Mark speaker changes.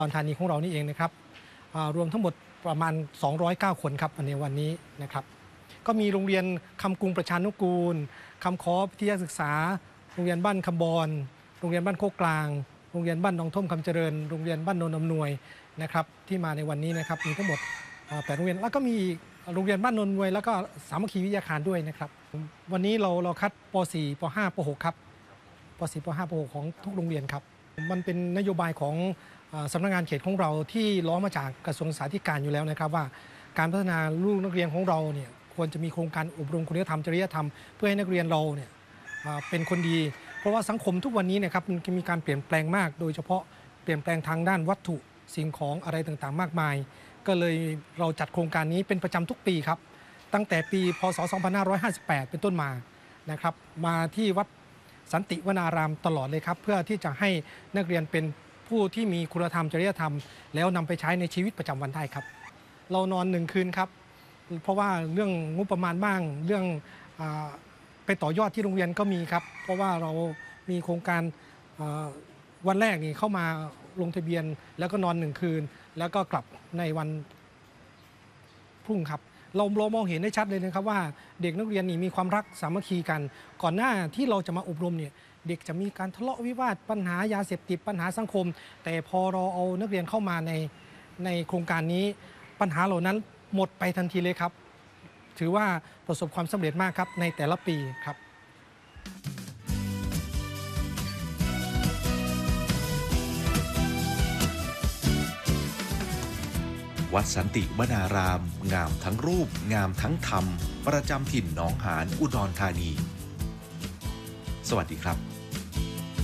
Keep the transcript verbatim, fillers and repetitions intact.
Speaker 1: อุดรธานีของเรานี่เองนะครับรวมทั้งหมดประมาณสองร้อยเก้าคนครับในวันนี้นะครับก็มีโรงเรียนคำกรุงประชานุกูลคำขอพิทยาศึกษาโรงเรียนบ้านคำบอนโรงเรียนบ้านโคกกลางโรงเรียนบ้านหนองท่มคำเจริญโรงเรียนบ้านโนนอำนวยนะครับที่มาในวันนี้นะครับมีทั้งหมดแปดโรงเรียนแล้วก็มีโรงเรียนบ้านโนนอำนวยแล้วก็สามัคคีวิทยาคารด้วยนะครับวันนี้เราเราคัดป .สี่ ป .ห้า ป .หก ครับป .สี่ ป .ห้า ป .หก ของทุกโรงเรียนครับมันเป็นนโยบายของสำนักงานเขตของเราที่ล้อมาจากกระทรวงศึกษาธิการอยู่แล้วนะครับว่าการพัฒนาลูกนักเรียนของเราเนี่ยควรจะมีโครงการอบรมคุณธรรมจริยธรรมเพื่อให้นักเรียนเราเนี่ยเป็นคนดีเพราะว่าสังคมทุกวันนี้นะครับมันมีการเปลี่ยนแปลงมากโดยเฉพาะเปลี่ยนแปลงทางด้านวัตถุสิ่งของอะไรต่างๆมากมายก็เลยเราจัดโครงการนี้เป็นประจำทุกปีครับตั้งแต่ปีพศสองพันห้าร้อยห้าสิบแปดเป็นต้นมานะครับมาที่วัดสันติวนารามตลอดเลยครับเพื่อที่จะให้นักเรียนเป็นผู้ที่มีคุณธรรมจริยธรรมแล้วนำไปใช้ในชีวิตประจำวันได้ครับเรานอนหนึ่งคืนครับเพราะว่าเรื่องงบประมาณบ้างเรื่องไปต่อยอดที่โรงเรียนก็มีครับเพราะว่าเรามีโครงการวันแรกนี่เข้ามาลงทะเบียนแล้วก็นอนหนึ่งคืนแล้วก็กลับในวันพรุ่งครับเราเรามองเห็นได้ชัดเลยนะครับว่าเด็กนักเรียนนี่มีความรักสามัคคีกันก่อนหน้าที่เราจะมาอบรมเนี่ยเด็กจะมีการทะเลาะวิวาทปัญหายาเสพติดปัญหาสังคมแต่พอเราเอานักเรียนเข้ามาในในโครงการนี้ปัญหาเหล่านั้นหมดไปทันทีเลยครับถือว่าประสบความสำเร็จมากครับในแต่ละปีครับ
Speaker 2: วัดสันติวนารามงามทั้งรูปงามทั้งธรรมประจำถิ่นหนองหานอุดรธานีสวัสดีครับ